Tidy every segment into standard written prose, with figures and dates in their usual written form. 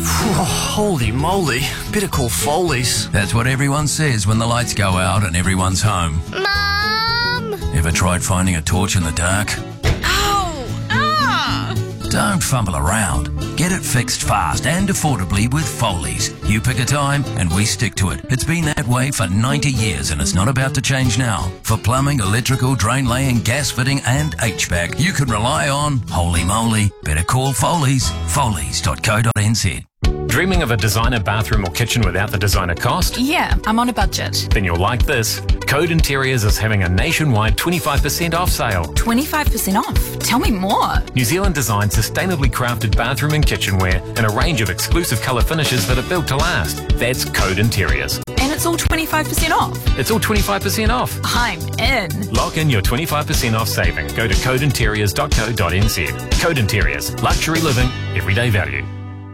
Holy moly. Better call Foley's. That's what everyone says when the lights go out and everyone's home. Mum! Ever tried finding a torch in the dark? Ow! Ah! Don't fumble around. Get it fixed fast and affordably with Foley's. You pick a time and we stick to it. It's been that way for 90 years and it's not about to change now. For plumbing, electrical, drain laying, gas fitting and HVAC, you can rely on, holy moly, better call Foley's. Foley's.co.nz. Dreaming of a designer bathroom or kitchen without the designer cost? Yeah, I'm on a budget. Then you'll like this. Code Interiors is having a nationwide 25% off sale. 25% off? Tell me more. New Zealand designed sustainably crafted bathroom and kitchenware in a range of exclusive colour finishes that are built to last. That's Code Interiors. And it's all 25% off. It's all 25% off. I'm in. Lock in your 25% off saving. Go to codeinteriors.co.nz. Code Interiors. Luxury living. Everyday value.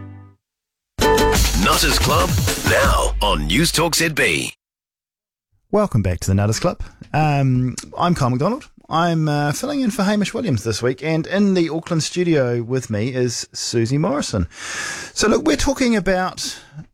Nutters Club, now on News Talk ZB. Welcome back to the Nutters Club. I'm Kyle McDonald. I'm filling in for Hamish Williams this week, and in the Auckland studio with me is Susie Morrison. So look, we're talking about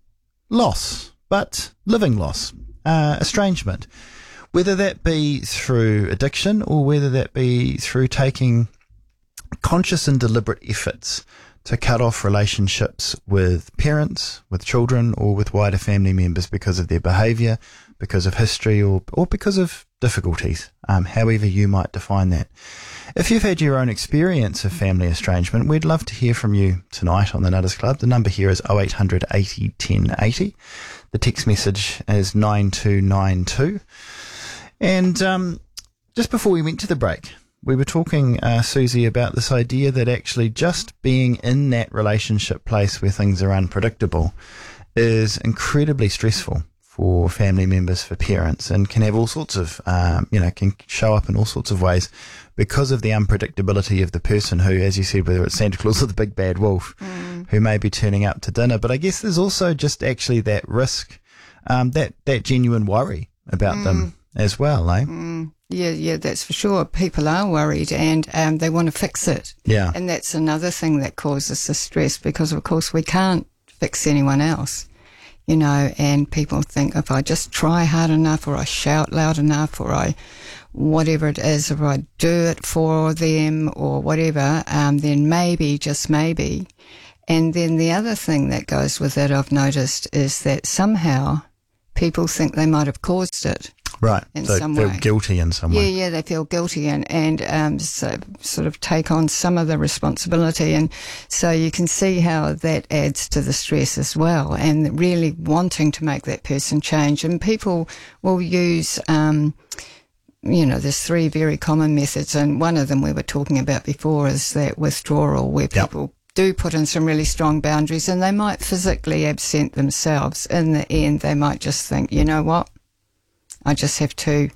loss, but living loss, estrangement, whether that be through addiction or whether that be through taking conscious and deliberate efforts to cut off relationships with parents, with children, or with wider family members because of their behaviour, because of history, or because of difficulties, however you might define that. If you've had your own experience of family estrangement, we'd love to hear from you tonight on the Nutters Club. The number here is 0800 80 10 80. The text message is 9292. And just before we went to the break, we were talking, Susie, about this idea that actually just being in that relationship place where things are unpredictable is incredibly stressful for family members, for parents, and can have all sorts of, can show up in all sorts of ways because of the unpredictability of the person who, as you said, whether it's Santa Claus or the big bad wolf, who may be turning up to dinner. But I guess there's also just actually that risk, that genuine worry about them as well, eh? Yeah, that's for sure. People are worried and they want to fix it. Yeah. And that's another thing that causes the stress because, of course, we can't fix anyone else, and people think if I just try hard enough or I shout loud enough or I, whatever it is, if I do it for them or whatever, then maybe, just maybe. And then the other thing that goes with it, I've noticed, is that somehow people think they might have caused it. Right, in so some feel way. guilty in some way. Yeah, they feel guilty and so sort of take on some of the responsibility. And so you can see how that adds to the stress as well and really wanting to make that person change. And people will use, there's three very common methods, and one of them we were talking about before is that withdrawal where people do put in some really strong boundaries and they might physically absent themselves. In the end, they might just think, you know what? I just have to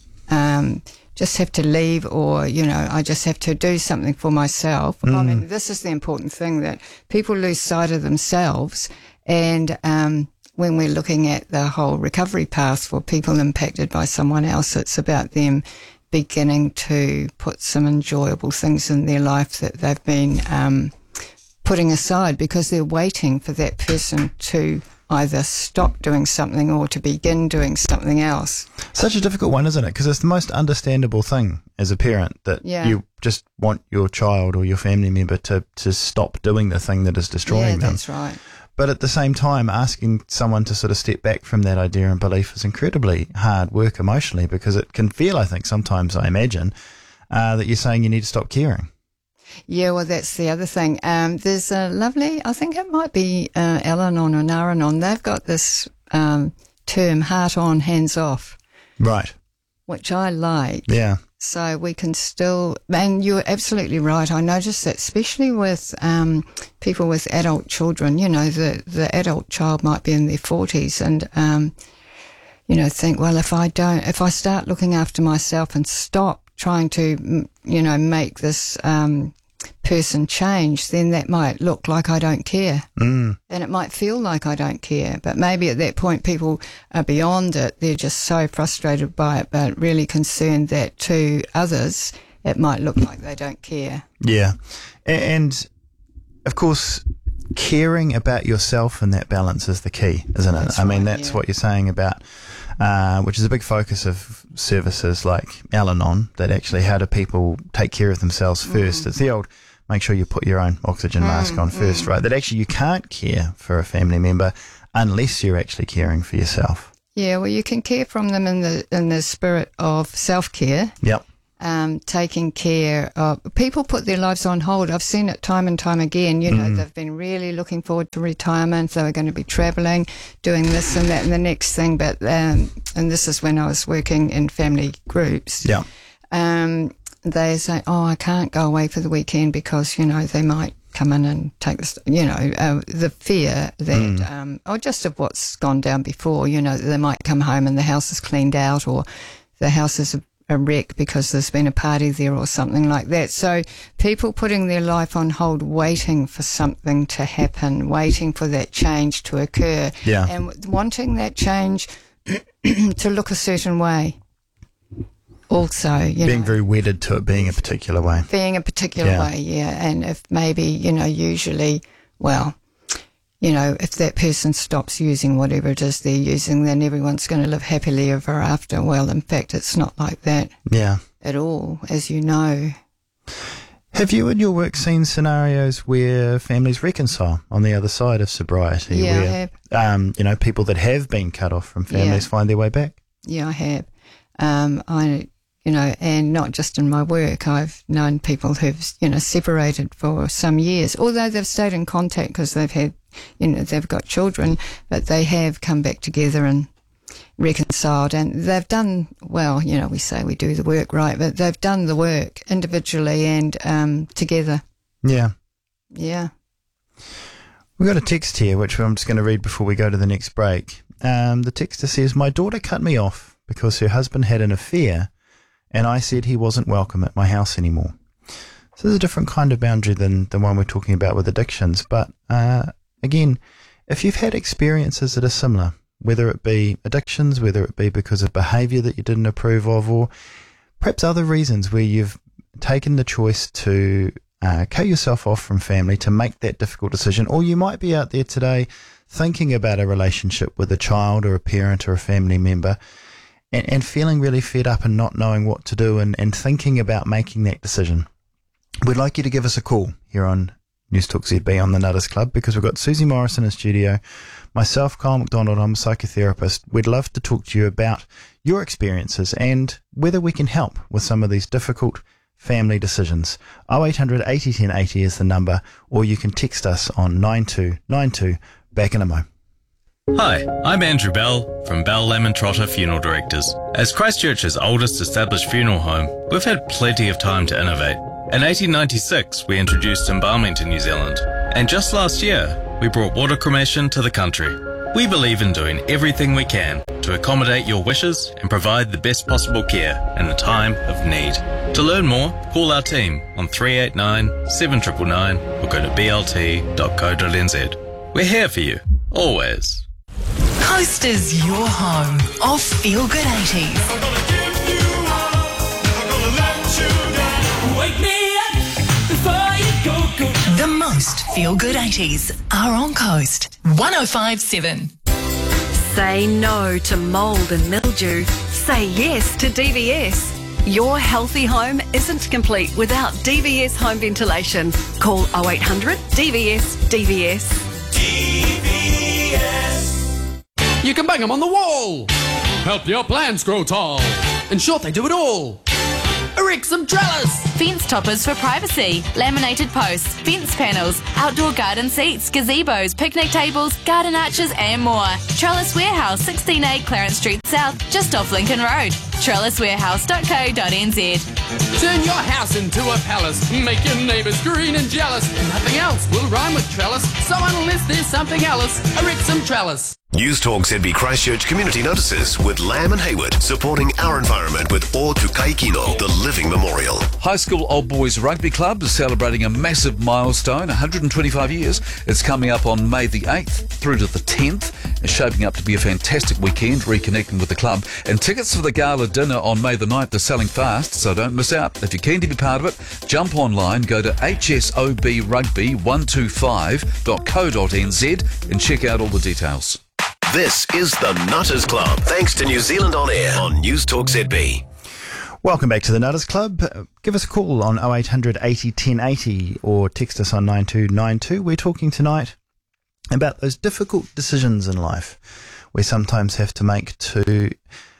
leave, or, I just have to do something for myself. I mean, this is the important thing, that people lose sight of themselves. And when we're looking at the whole recovery path for people impacted by someone else, it's about them beginning to put some enjoyable things in their life that they've been putting aside because they're waiting for that person to either stop doing something or to begin doing something else. Such a difficult one, isn't it? Because it's the most understandable thing as a parent that you just want your child or your family member to stop doing the thing that is destroying them. Yeah, that's right. But at the same time, asking someone to sort of step back from that idea and belief is incredibly hard work emotionally, because it can feel, I think, sometimes, I imagine, that you're saying you need to stop caring. Yeah, well, that's the other thing. There's a lovely, I think it might be Al-Anon or Nar-Anon. They've got this term, heart on, hands off. Right. Which I like. Yeah. So we can still, and you're absolutely right. I noticed that especially with people with adult children, the adult child might be in their 40s and, think, well, if I start looking after myself and stop trying to, make this person change, then that might look like I don't care. And it might feel like I don't care. But maybe at that point people are beyond it. They're just so frustrated by it, but really concerned that to others it might look like they don't care. Yeah. And of course, caring about yourself in that balance is the key, isn't it? That's I mean, right, that's yeah. what you're saying about, which is a big focus of services like Al-Anon, that actually how do people take care of themselves first. It's the old, make sure you put your own oxygen mask on first, right? That actually you can't care for a family member unless you're actually caring for yourself. Yeah, well, you can care from them in the spirit of self-care. Yep. Taking care of people put their lives on hold. I've seen it time and time again. You know, they've been really looking forward to retirement. They were going to be travelling, doing this and that and the next thing. But and this is when I was working in family groups. Yeah. They say, "Oh, I can't go away for the weekend because they might come in and take this." The fear that, or just of what's gone down before. They might come home and the house is cleaned out, or the house is a wreck because there's been a party there or something like that. So people putting their life on hold, waiting for something to happen, waiting for that change to occur, and wanting that change to look a certain way. Also, being very wedded to it being a particular way. Being a particular way, yeah. And if maybe, usually, well, if that person stops using whatever it is they're using, then everyone's going to live happily ever after. Well, in fact, it's not like that at all, as you know. Have you in your work seen scenarios where families reconcile on the other side of sobriety? Yeah, where, I have. People that have been cut off from families find their way back? Yeah, I have. And not just in my work, I've known people who've, separated for some years, although they've stayed in contact because they've had, they've got children, but they have come back together and reconciled, and they've done, well, we say we do the work, right, but they've done the work individually and together. Yeah. Yeah. We've got a text here, which I'm just going to read before we go to the next break. The texter says, "My daughter cut me off because her husband had an affair and I said he wasn't welcome at my house anymore." So there's a different kind of boundary than the one we're talking about with addictions. But again, if you've had experiences that are similar, whether it be addictions, whether it be because of behaviour that you didn't approve of, or perhaps other reasons where you've taken the choice to cut yourself off from family to make that difficult decision, or you might be out there today thinking about a relationship with a child or a parent or a family member, and feeling really fed up and not knowing what to do and thinking about making that decision. We'd like you to give us a call here on News Talk ZB on the Nutters Club, because we've got Susie Morrison in studio, myself, Kyle McDonald, I'm a psychotherapist. We'd love to talk to you about your experiences and whether we can help with some of these difficult family decisions. 0800 80 10 80 is the number, or you can text us on 9292. Back in a mo. Hi, I'm Andrew Bell from Bell Lemon Trotter Funeral Directors. As Christchurch's oldest established funeral home, we've had plenty of time to innovate. In 1896, we introduced embalming to New Zealand, and just last year, we brought water cremation to the country. We believe in doing everything we can to accommodate your wishes and provide the best possible care in a time of need. To learn more, call our team on 389 7999 or go to blt.co.nz. We're here for you, always. Coast is your home of Feel Good 80s. Wake me up before you go. The most Feel Good 80s are on Coast 105.7. Say no to mould and mildew. Say yes to DVS. Your healthy home isn't complete without DVS home ventilation. Call 0800 DVS DVS. You can bang them on the wall. Help your plants grow tall. In short, they do it all. Erect some trellis. Fence toppers for privacy, laminated posts, fence panels, outdoor garden seats, gazebos, picnic tables, garden arches and more. Trellis Warehouse, 16A Clarence Street South, just off Lincoln Road. trelliswarehouse.co.nz. Turn your house into a palace. Make your neighbours green and jealous. Nothing else will rhyme with trellis. So unless there's something else, erect some trellis. News Talk ZB Christchurch Community Notices with Lamb and Hayward, supporting our environment with O Tukai Kino, the Living Memorial. High School Old Boys Rugby Club is celebrating a massive milestone, 125 years. It's coming up on May the 8th through to the 10th. It's shaping up to be a fantastic weekend, reconnecting with the club. And tickets for the gala dinner on May the 9th are selling fast, so don't miss out. If you're keen to be part of it, jump online, go to hsobrugby125.co.nz and check out all the details. This is the Nutters Club, thanks to New Zealand On Air on News Talk ZB. Welcome back to the Nutters Club. Give us a call on 0800 80 1080 or text us on 9292. We're talking tonight about those difficult decisions in life we sometimes have to make to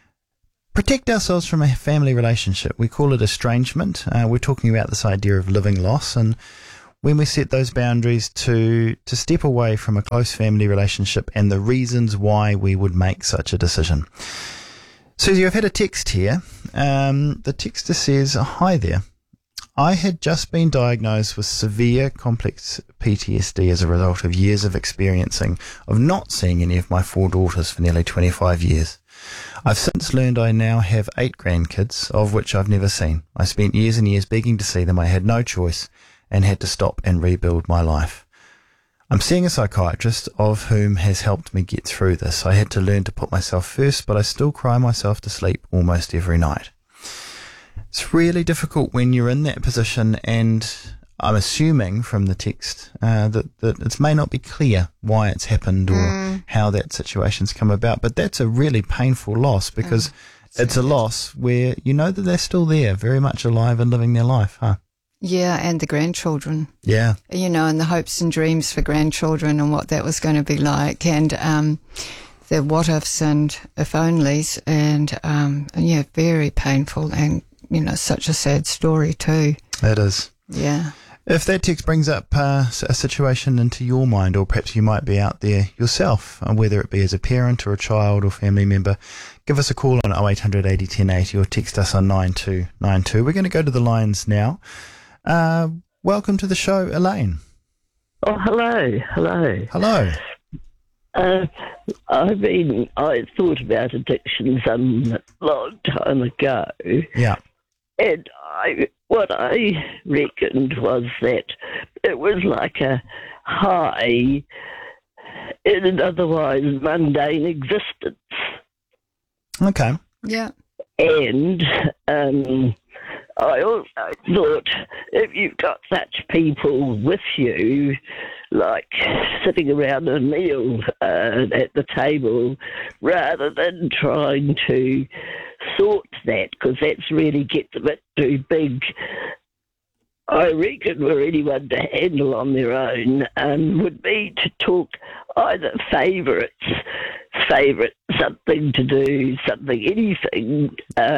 protect ourselves from a family relationship. We call it estrangement. We're talking about this idea of living loss, and when we set those boundaries to step away from a close family relationship and the reasons why we would make such a decision. Susie, I've had a text here. The texter says, "Hi there. I had just been diagnosed with severe complex PTSD as a result of years of experiencing of not seeing any of my 4 daughters for nearly 25 years. I've since learned I now have 8 grandkids, of which I've never seen. I spent years and years begging to see them. I had no choice and had to stop and rebuild my life. I'm seeing a psychiatrist of whom has helped me get through this. I had to learn to put myself first, but I still cry myself to sleep almost every night." It's really difficult when you're in that position, and I'm assuming from the text that it may not be clear why it's happened or how that situation's come about, but that's a really painful loss, because it's a loss where you know that they're still there, very much alive and living their life, huh? Yeah, and the grandchildren. Yeah. You know, and the hopes and dreams for grandchildren and what that was going to be like, and the what-ifs and if-onlys, and yeah, very painful, and, you know, such a sad story too. It is. Yeah. If that text brings up a situation into your mind, or perhaps you might be out there yourself, whether it be as a parent or a child or family member, give us a call on 0800 80 1080 or text us on 9292. We're going to go to the lines now. Welcome to the show, Elaine. Oh, hello. Hello. I thought about addiction some long time ago. Yeah. And what I reckoned was that it was like a high in an otherwise mundane existence. Okay. Yeah. And I also thought, if you've got such people with you, like sitting around a meal at the table, rather than trying to sort that, because that's really gets a bit too big, I reckon for anyone to handle on their own would be to talk either favourites, something to do, something, anything.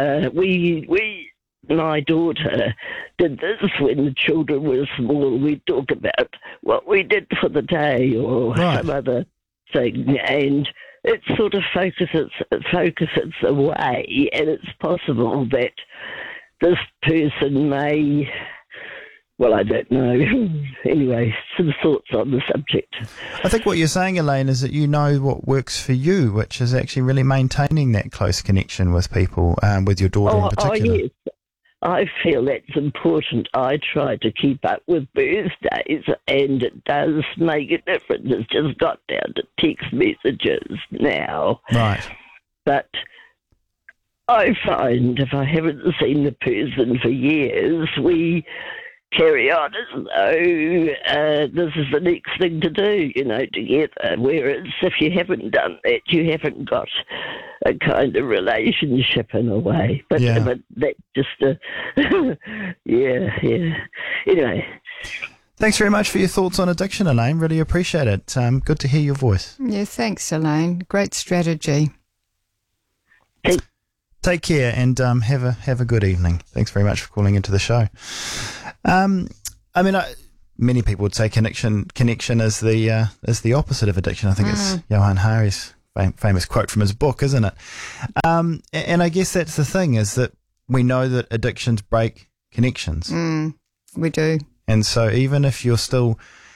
My daughter did this when the children were small. We'd talk about what we did for the day or some other thing, and it sort of focuses away, and it's possible that this person may, well, I don't know. Anyway, some thoughts on the subject. I think what you're saying, Elaine, is that you know what works for you, which is actually really maintaining that close connection with people, with your daughter in particular. Oh, yes. I feel that's important. I try to keep up with birthdays, and it does make a difference. It's just got down to text messages now. Right. But I find if I haven't seen the person for years, we carry on as though this is the next thing to do, together. Whereas if you haven't done that, you haven't got a kind of relationship in a way. But that's just yeah. Anyway. Thanks very much for your thoughts on addiction, Elaine. Really appreciate it. Good to hear your voice. Yeah, thanks, Elaine. Great strategy. Take care and have a good evening. Thanks very much for calling into the show. Many people would say connection is the opposite of addiction. I think it's Johann Hari's famous quote from his book, isn't it? And I guess that's the thing, is that we know that addictions break connections. We do. And so even if you're still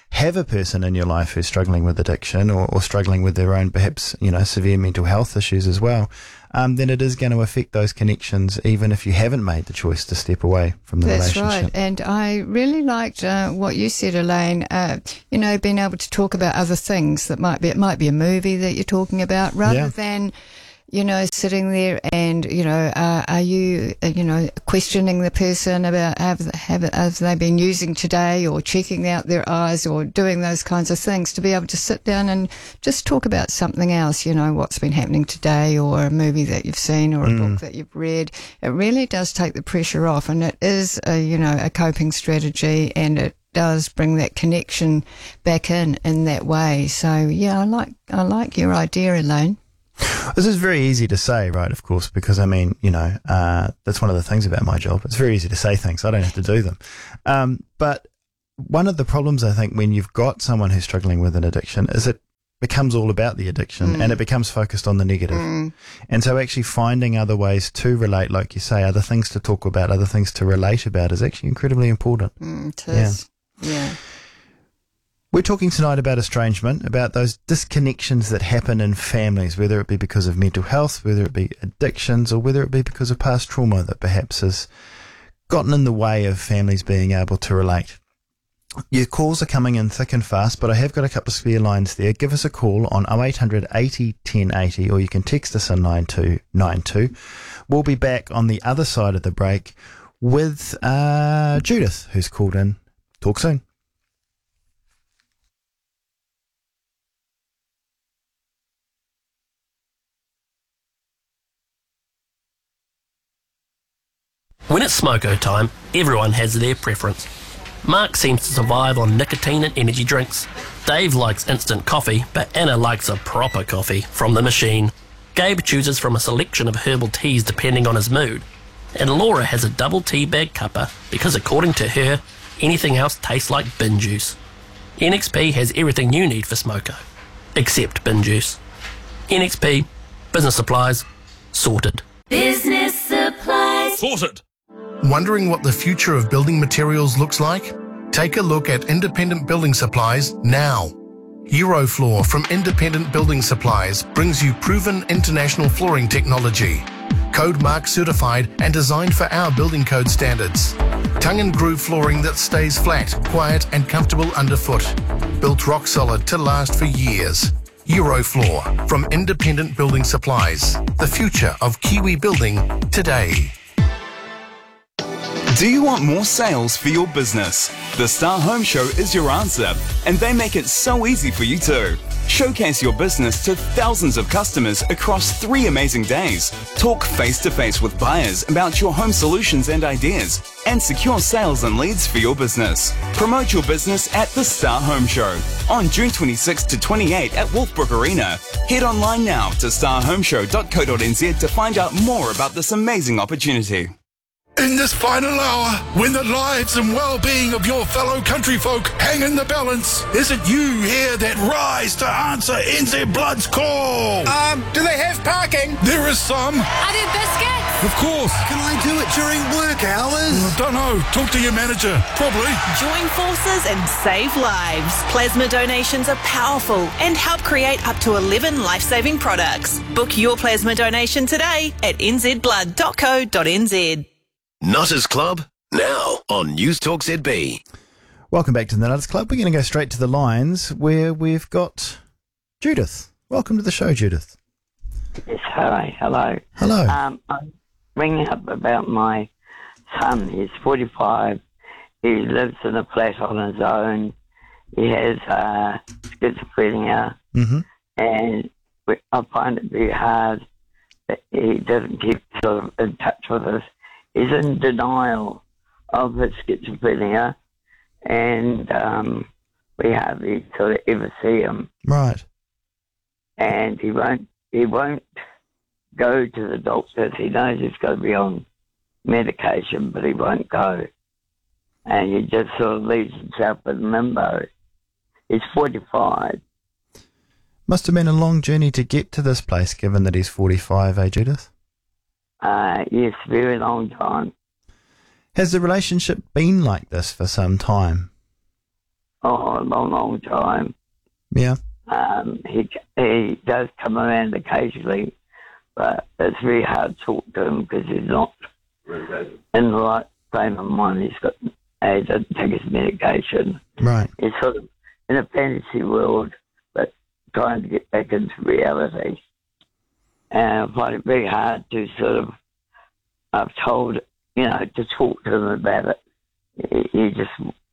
have a person in your life who's struggling with addiction or struggling with their own, perhaps, severe mental health issues as well, then it is going to affect those connections, even if you haven't made the choice to step away from the relationship. That's right. And I really liked what you said, Elaine, being able to talk about other things that it might be a movie that you're talking about, rather than, sitting there and, are you, questioning the person about have they been using today, or checking out their eyes, or doing those kinds of things, to be able to sit down and just talk about something else, what's been happening today, or a movie that you've seen, or a book that you've read. It really does take the pressure off, and it is a coping strategy, and it does bring that connection back in that way. So yeah, I like your idea, Elaine. This is very easy to say, right, of course, because, that's one of the things about my job. It's very easy to say things. I don't have to do them. But one of the problems, I think, when you've got someone who's struggling with an addiction is it becomes all about the addiction and it becomes focused on the negative. And so actually finding other ways to relate, like you say, other things to talk about, other things to relate about is actually incredibly important. It is. Yeah. We're talking tonight about estrangement, about those disconnections that happen in families, whether it be because of mental health, whether it be addictions, or whether it be because of past trauma that perhaps has gotten in the way of families being able to relate. Your calls are coming in thick and fast, but I have got a couple of spare lines there. Give us a call on 0800 80 1080, or you can text us on 9292. We'll be back on the other side of the break with Judith, who's called in. Talk soon. When it's smoko time, everyone has their preference. Mark seems to survive on nicotine and energy drinks. Dave likes instant coffee, but Anna likes a proper coffee from the machine. Gabe chooses from a selection of herbal teas depending on his mood. And Laura has a double tea bag cuppa because, according to her, anything else tastes like bin juice. NXP has everything you need for smoko, except bin juice. NXP, business supplies, sorted. Business supplies. Sorted. Wondering what the future of building materials looks like? Take a look at Independent Building Supplies now. Eurofloor from Independent Building Supplies brings you proven international flooring technology. Code Mark certified and designed for our building code standards. Tongue and groove flooring that stays flat, quiet and comfortable underfoot. Built rock solid to last for years. Eurofloor from Independent Building Supplies. The future of Kiwi building today. Do you want more sales for your business? The Star Home Show is your answer, and they make it so easy for you too. Showcase your business to thousands of customers across 3 amazing days. Talk face-to-face with buyers about your home solutions and ideas, and secure sales and leads for your business. Promote your business at the Star Home Show on June 26 to 28 at Wolfbrook Arena. Head online now to starhomeshow.co.nz to find out more about this amazing opportunity. In this final hour, when the lives and well-being of your fellow country folk hang in the balance, is it you here that rise to answer NZ Blood's call? Do they have parking? There is some. Are there biscuits? Of course. Can I do it during work hours? Don't know. Talk to your manager. Probably. Join forces and save lives. Plasma donations are powerful and help create up to 11 life-saving products. Book your plasma donation today at nzblood.co.nz. Nutters Club, now on News Talk ZB. Welcome back to the Nutters Club. We're going to go straight to the lines where we've got Judith. Welcome to the show, Judith. Yes, hi, hello. Hello. I'm ringing up about my son. He's 45. He lives in a flat on his own. He has schizophrenia. Mm-hmm. And I find it very hard that he doesn't keep sort of in touch with us. He's in denial of his schizophrenia, and we hardly sort of ever see him. Right. And he won't go to the doctors. He knows he's got to be on medication, but he won't go. And he just sort of leaves himself in limbo. He's 45. Must have been a long journey to get to this place, given that he's 45, eh, Judith? Yes, very long time. Has the relationship been like this for some time? a long time. Yeah. He does come around occasionally, but it's very hard to talk to him because he's not in the right frame of mind. He doesn't take his medication. Right. He's sort of in a fantasy world, but trying to get back into reality. And I find it very hard to I've told, to talk to him about it. He just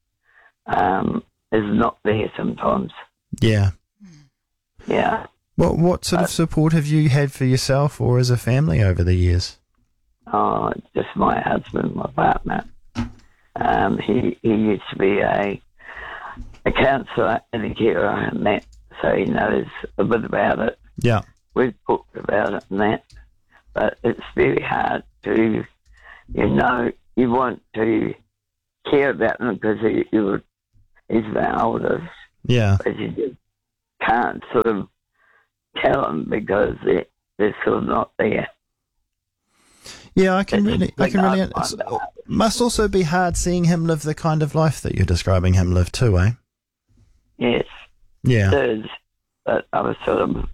is not there sometimes. Yeah. Yeah. What sort of support have you had for yourself or as a family over the years? Oh, just my husband, my partner. He used to be a counsellor and a carer and that, so he knows a bit about it. Yeah. We've talked about it and that, but it's very hard to, you want to care about him because he's the oldest. Yeah. But you just can't sort of tell him because they're sort of not there. Yeah, I can really. It must also be hard seeing him live the kind of life that you're describing him live too, eh? Yes. Yeah. It is, but I was sort of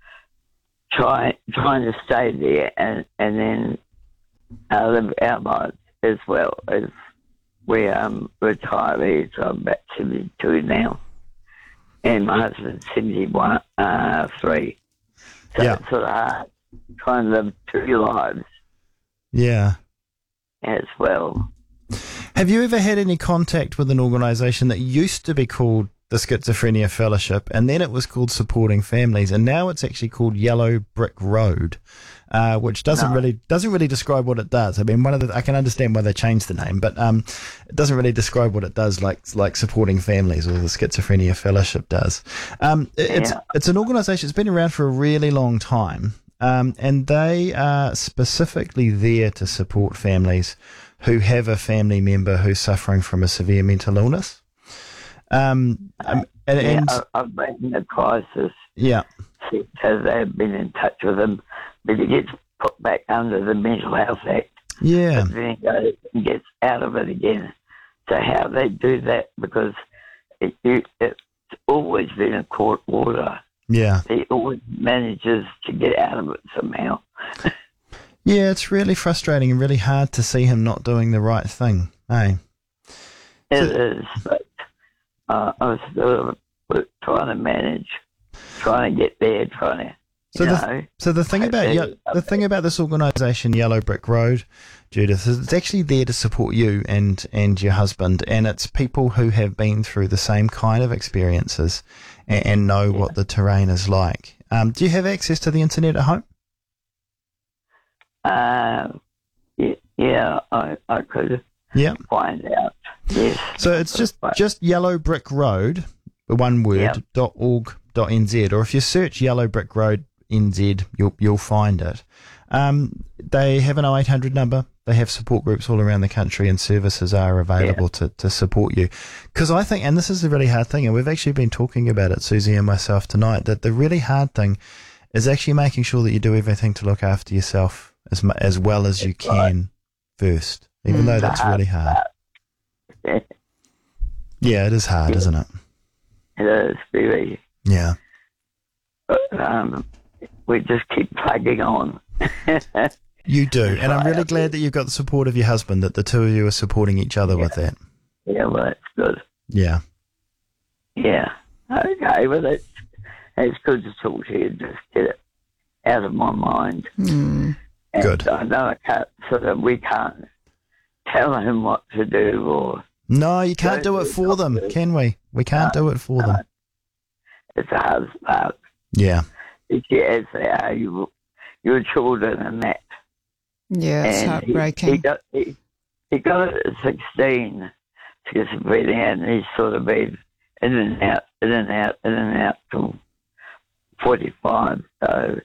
trying to stay there and then live our lives as well as we're retirees. I'm about 72 now, and my husband's 71, 3. So yeah. It's sort of hard trying to live 2 lives. Yeah. As well. Have you ever had any contact with an organisation that used to be called the Schizophrenia Fellowship, and then it was called Supporting Families, and now it's actually called Yellow Brick Road, which doesn't really describe what it does. I mean, I can understand why they changed the name, but it doesn't really describe what it does, like Supporting Families or the Schizophrenia Fellowship does. It's an organisation that's been around for a really long time. And they are specifically there to support families who have a family member who's suffering from a severe mental illness. I've been in a crisis. Yeah. Because they've been in touch with him, but he gets put back under the Mental Health Act. Yeah. But then he goes and gets out of it again. So how they do that, because it's always been a court order. Yeah. He always manages to get out of it somehow. Yeah, it's really frustrating and really hard to see him not doing the right thing, eh? It is, but I was still trying to manage, trying to get there, So the thing about this organisation, Yellow Brick Road, Judith, is it's actually there to support you and your husband, and it's people who have been through the same kind of experiences and know what the terrain is like. Do you have access to the internet at home? I could find out. Yes. So it's just Yellow Brick Road, one word, .org.nz, or if you search Yellow Brick Road NZ, you'll find it. They have an 0800 number. They have support groups all around the country, and services are available to support you. Because I think, and this is a really hard thing, and we've actually been talking about it, Susie and myself tonight, that the really hard thing is actually making sure that you do everything to look after yourself as well as you can first, even though that's really hard. Yeah, it is hard, isn't it? It is, very. Yeah. But we just keep plugging on. You do, and I'm really glad that you've got the support of your husband, that the two of you are supporting each other with that. Yeah, well, that's good. Yeah. Yeah. Okay, well, it's good to talk to you, just get it out of my mind. Mm. And good. I know we can't tell him what to do or... No, you can't do it for them, can we? We can't do it for them. It's a hard part. Yeah. As they are, your children and that. Yeah, it's heartbreaking. He got it at 16, schizophrenia, and he's sort of been in and out till 45. So,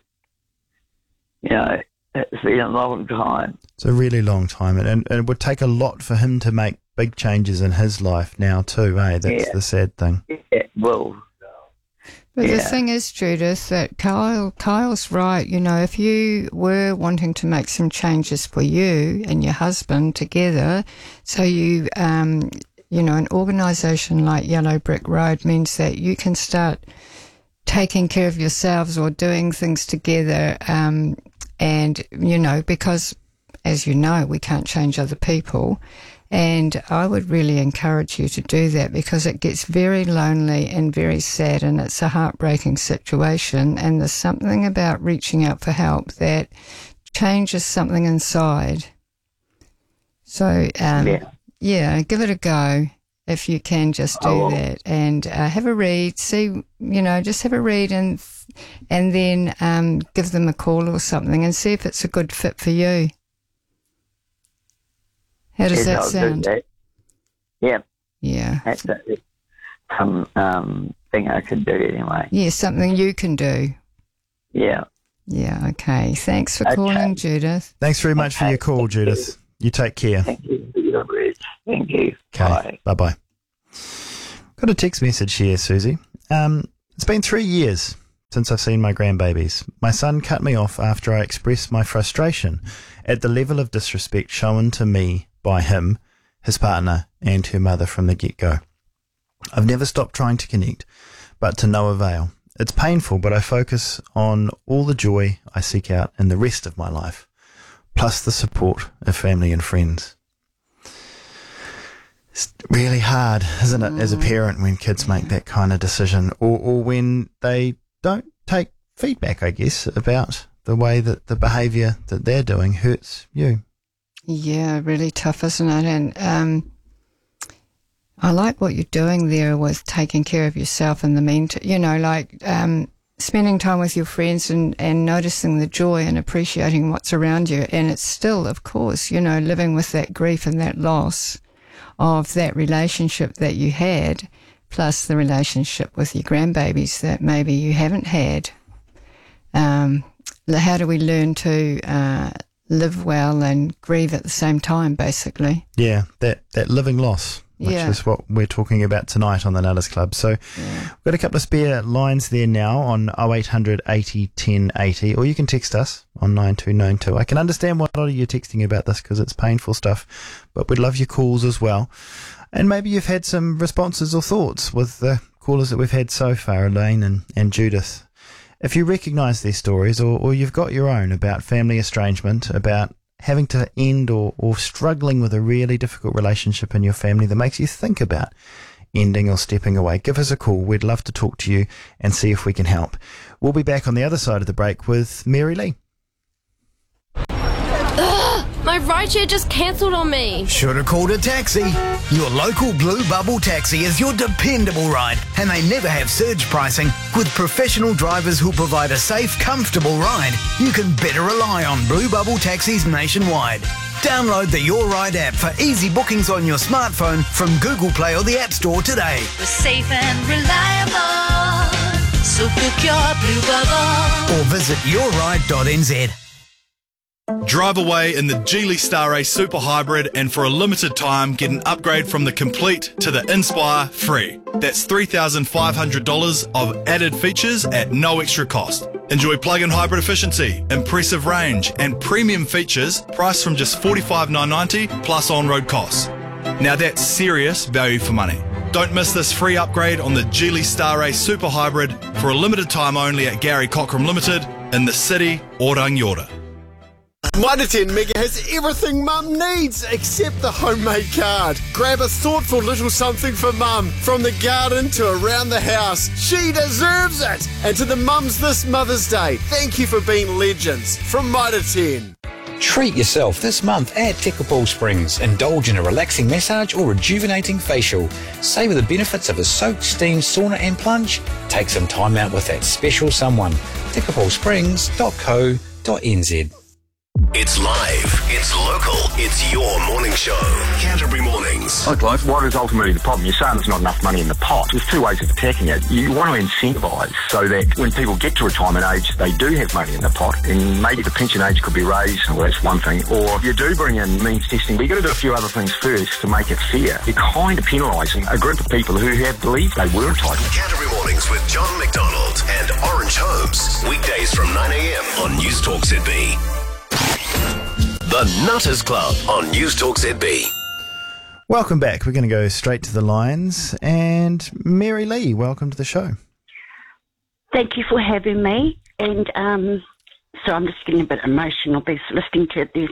it's been a long time. It's a really long time, and it would take a lot for him to make big changes in his life now too, eh? That's the sad thing. It will. But the thing is, Judith, that Kyle's right. If you were wanting to make some changes for you and your husband together, so you you know, an organisation like Yellow Brick Road means that you can start taking care of yourselves or doing things together. And, you know, because, as you know, we can't change other people. And I would really encourage you to do that because it gets very lonely and very sad, and it's a heartbreaking situation. And there's something about reaching out for help that changes something inside. So, yeah, give it a go if you can just do that, and have a read. See, you know, just have a read and then give them a call or something and see if it's a good fit for you. How does that sound? That. Yeah. Yeah. That's some thing I could do anyway. Yeah, something you can do. Yeah. Yeah, okay. Thanks for calling, Judith. Thanks very much for your call, Judith. You take care. Thank you for your words. Thank you. Okay. Bye-bye. Got a text message here, Susie. It's been 3 years since I've seen my grandbabies. My son cut me off after I expressed my frustration at the level of disrespect shown to me by him, his partner, and her mother from the get-go. I've never stopped trying to connect, but to no avail. It's painful, but I focus on all the joy I seek out in the rest of my life, plus the support of family and friends. It's really hard, isn't it, as a parent when kids make that kind of decision, or when they don't take feedback, I guess, about the way that the behaviour that they're doing hurts you. Yeah, really tough, isn't it? And I like what you're doing there with taking care of yourself in the meantime, you know, like spending time with your friends and noticing the joy and appreciating what's around you. And it's still, of course, you know, living with that grief and that loss of that relationship that you had, plus the relationship with your grandbabies that maybe you haven't had. How do we learn to live well and grieve at the same time, basically? Yeah, that living loss, which is what we're talking about tonight on the Nutters Club. So we've got a couple of spare lines there now on 0800 80 10 80, or you can text us on 9292. I can understand why a lot of you are texting about this because it's painful stuff, but we'd love your calls as well. And maybe you've had some responses or thoughts with the callers that we've had so far, Elaine and Judith. If you recognise their stories or you've got your own about family estrangement, about having to end or struggling with a really difficult relationship in your family that makes you think about ending or stepping away, give us a call. We'd love to talk to you and see if we can help. We'll be back on the other side of the break with Mary Lee. My rideshare just cancelled on me. Should have called a taxi. Your local Blue Bubble taxi is your dependable ride, and they never have surge pricing. With professional drivers who provide a safe, comfortable ride, you can better rely on Blue Bubble taxis nationwide. Download the Your Ride app for easy bookings on your smartphone from Google Play or the App Store today. We're safe and reliable, so book your Blue Bubble. Or visit yourride.nz. Drive away in the Geely Star Ace Super Hybrid and for a limited time get an upgrade from the Complete to the Inspire free. That's $3,500 of added features at no extra cost. Enjoy plug-in hybrid efficiency, impressive range and premium features priced from just $45,990 plus on-road costs. Now that's serious value for money. Don't miss this free upgrade on the Geely Star Ace Super Hybrid for a limited time only at Gary Cockram Limited in the city, Orang Yorta. 1 to 10 Mega has everything Mum needs except the homemade card. Grab a thoughtful little something for Mum, from the garden to around the house. She deserves it. And to the mums this Mother's Day, thank you for being legends. From 1 to 10. Treat yourself this month at Tekapō Springs. Indulge in a relaxing massage or rejuvenating facial. Savour the benefits of a soak, steam, sauna and plunge. Take some time out with that special someone. tekapōsprings.co.nz. It's live, it's local, it's your morning show. Canterbury Mornings. Look, Clive, what is ultimately the problem? You're saying there's not enough money in the pot. There's two ways of attacking it. You want to incentivise so that when people get to retirement age, they do have money in the pot, and maybe the pension age could be raised, well, that's one thing. Or you do bring in means testing, but you've got to do a few other things first to make it fair. You're kind of penalising a group of people who have believed they were entitled. Canterbury Mornings with John McDonald and Orange Holmes. Weekdays from 9 a.m. on News Talk ZB. The Nutters Club on News Talk ZB. Welcome back. We're going to go straight to the lines. And Mary Lee, welcome to the show. Thank you for having me. And so I'm just getting a bit emotional because listening to this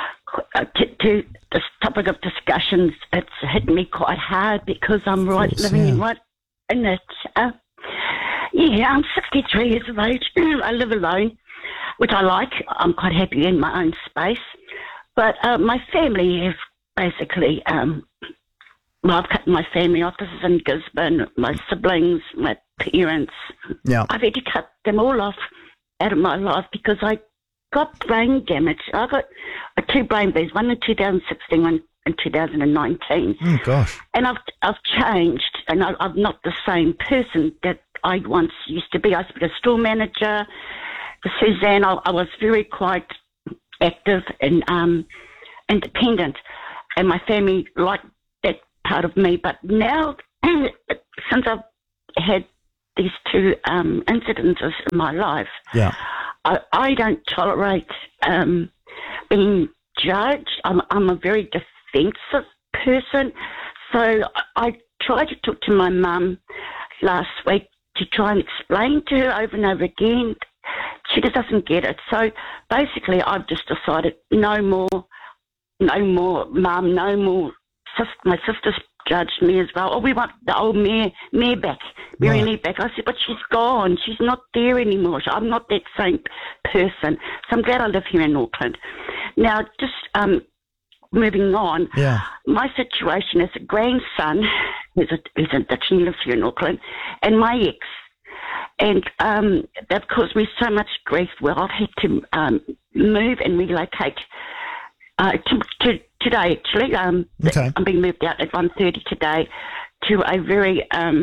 topic of discussions. It's hit me quite hard because I'm living in it. I'm 63 years of age. I live alone, which I like. I'm quite happy in my own space. But my family have basically, I've cut my family off. This is in Gisborne. My siblings, my parents. Yeah. I've had to cut them all off out of my life because I got brain damage. I got 2 brain bleeds, one in 2016, one in 2019. Oh, gosh. And I've changed, and I'm not the same person that I once used to be. I used to be a store manager for Suzanne. I was very quite active and independent, and my family liked that part of me. But now, since I've had these 2 incidences in my life, I don't tolerate being judged. I'm a very defensive person. So I tried to talk to my mum last week to try and explain to her over and over again. She just doesn't get it. So basically I've just decided no more, Mum, no more. My sisters judged me as well. Oh, we want the old Mary back, Mary Lee back. I said, but she's gone. She's not there anymore. I'm not that same person. So I'm glad I live here in Auckland. Now, just moving on, my situation is a grandson who's addiction lives here in Auckland, and my ex. And that caused me so much grief where I've had to move and relocate to today, actually. I'm being moved out at 1:30 today to a very,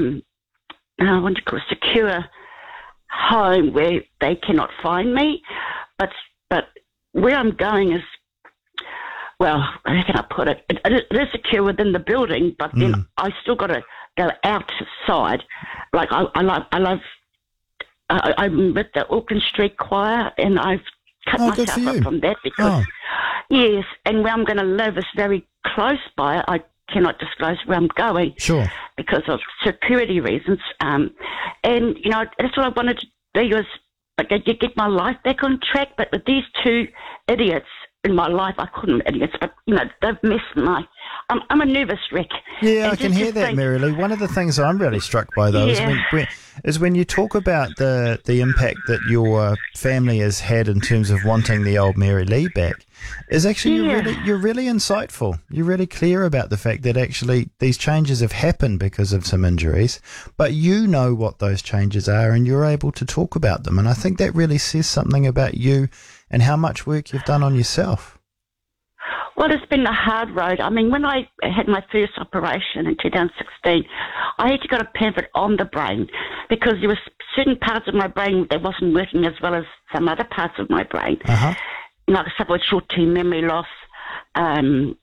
secure home where they cannot find me. But where I'm going is, well, how can I put it? It is secure within the building, but then I still got to go outside. Like I'm with the Auckland Street Choir, and I've cut myself up from that because, yes, and where I'm going to live is very close by. I cannot disclose where I'm going because of security reasons. And, that's what I wanted to do was get my life back on track. But with these 2 idiots in my life, I couldn't idiots, but, they've messed I'm a nervous wreck. Yeah, I can hear that, Mary Lee. One of the things I'm really struck by, though, is when you talk about the impact that your family has had in terms of wanting the old Mary Lee back, is actually you're really insightful. You're really clear about the fact that actually these changes have happened because of some injuries, but you know what those changes are and you're able to talk about them. And I think that really says something about you and how much work you've done on yourself. Well, it's been a hard road. I mean, when I had my first operation in 2016, I had to get a pamphlet on the brain because there were certain parts of my brain that wasn't working as well as some other parts of my brain. Like I suffered short-term memory loss, when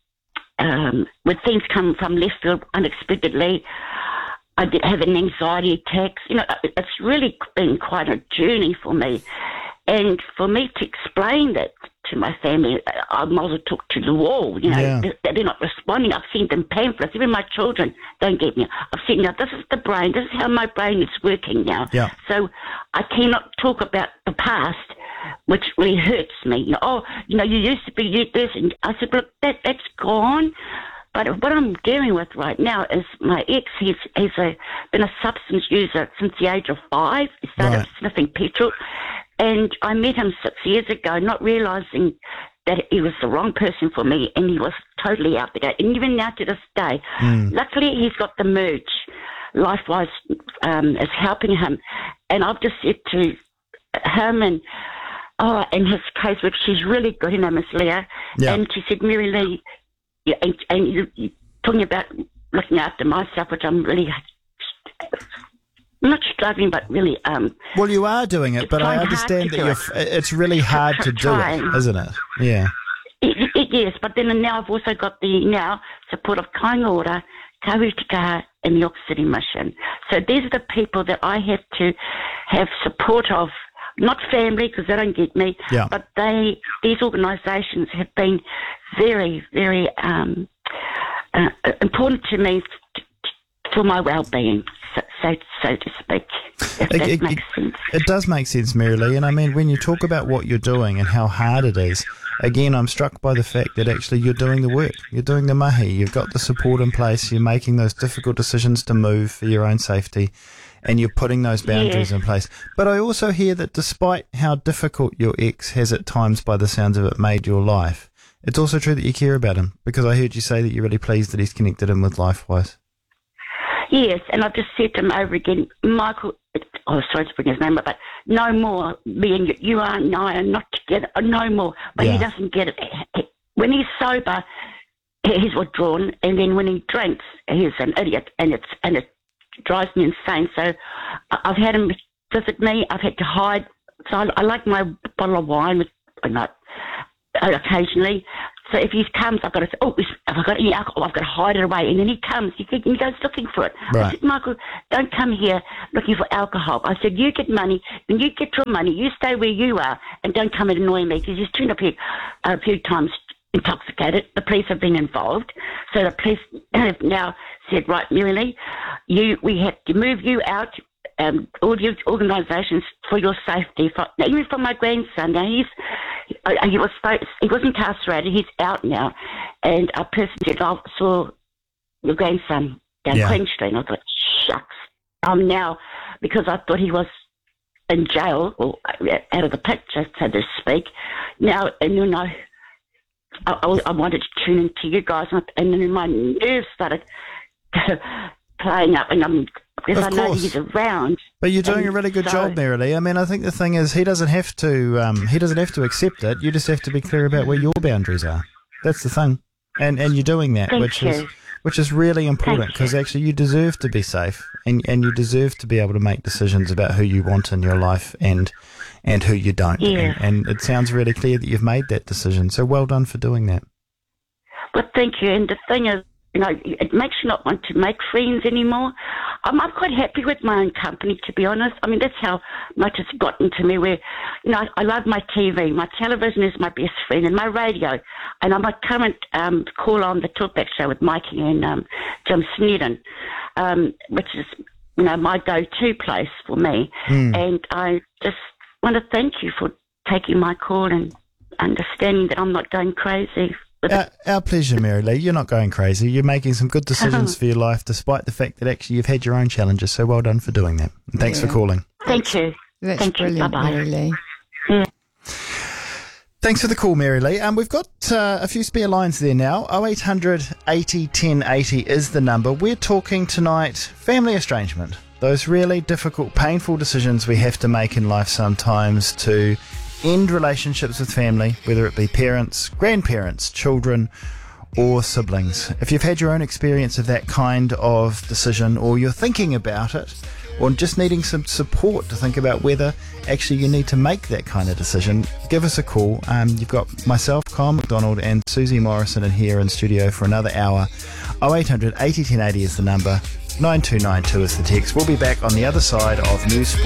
things come from left field unexpectedly. I did have an anxiety attack. It's really been quite a journey for me. And for me to explain that to my family, I might as well talk to the wall. They're not responding. I've sent them pamphlets. Even my children don't get me. I've said, now, this is the brain. This is how my brain is working now. So I cannot talk about the past, which really hurts me. You used to be this. And I said, look, that's gone. But what I'm dealing with right now is my ex. He's been a substance user since the age of 5. He started sniffing petrol. And I met him 6 years ago, not realising that he was the wrong person for me, and he was totally out the gate. And even now to this day, luckily he's got the merge. LifeWise is helping him. And I've just said to him and his case, which she's really good, her name is Leah, and she said, Mary Lee, and you're talking about looking after myself, which I'm really... not struggling, but really... well, you are doing it, but I understand that it's really hard to do it, isn't it? Yeah. Yes, but then now I've also got the support of Kaingaora, Kahutika, and the York City Mission. So these are the people that I have to have support of, not family, because they don't get me, but these organisations have been very, very important to me for my well-being, so to speak, if that makes sense. It does make sense, Mary Lee. And I mean, when you talk about what you're doing and how hard it is, again, I'm struck by the fact that actually you're doing the work. You're doing the mahi. You've got the support in place. You're making those difficult decisions to move for your own safety, and you're putting those boundaries in place. But I also hear that despite how difficult your ex has at times, by the sounds of it, made your life, it's also true that you care about him, because I heard you say that you're really pleased that he's connected in with LifeWise. Yes, and I've just said to him over again, Michael, sorry to bring his name up, but no more being you are and I are not together, no more. But he doesn't get it. When he's sober, he's withdrawn, and then when he drinks, he's an idiot, and it drives me insane. So I've had him visit me. I've had to hide. So I like my bottle of wine occasionally. So if he comes, I've got to say, have I got any alcohol? I've got to hide it away. And then he comes, he goes looking for it. Right. I said, Michael, don't come here looking for alcohol. I said, you get money, when you get your money, you stay where you are and don't come and annoy me, because he's turned up here a few times intoxicated. The police have been involved. So the police have now said, right, Mary Lee, we have to move you out, all your organisations, for your safety, even for my grandson. Now he was incarcerated. He's out now, and a person said, "I saw your grandson down Queen Street." And I thought, "Shucks!" Now, because I thought he was in jail or out of the picture, so to speak. Now, and you know, I wanted to tune into you guys, and then my nerves started playing up, and because I know he's around. But you're doing a really good job, Mary Lee. I mean, I think the thing is, he doesn't have to accept it. You just have to be clear about where your boundaries are. That's the thing, and you're doing that, which is really important, because actually you deserve to be safe, and you deserve to be able to make decisions about who you want in your life and who you don't. Yeah. And it sounds really clear that you've made that decision. So well done for doing that. Well, thank you. And the thing is, you know, it makes you not want to make friends anymore. I'm quite happy with my own company, to be honest. I mean, that's how much it's gotten to me, where, you know, I love my TV. My television is my best friend, and my radio. And I'm a current call on the Talkback Show with Mikey and Jim Snedden, which is, you know, my go-to place for me. And I just want to thank you for taking my call and understanding that I'm not going crazy. Our pleasure, Mary Lee. You're not going crazy. You're making some good decisions for your life, despite the fact that actually you've had your own challenges. So well done for doing that. And thanks for calling. Thank you. That's brilliant, Bye-bye. Mary Lee. Yeah. Thanks for the call, Mary Lee. We've got a few spare lines there now. 0800 80 1080 is the number. We're talking tonight family estrangement. Those really difficult, painful decisions we have to make in life sometimes to end relationships with family, whether it be parents, grandparents, children, or siblings. If you've had your own experience of that kind of decision, or you're thinking about it, or just needing some support to think about whether actually you need to make that kind of decision, give us a call. You've got myself, Kyle McDonald, and Susie Morrison in here in studio for another hour. 0800 80 1080 is the number. 9292 is the text. We'll be back on the other side of News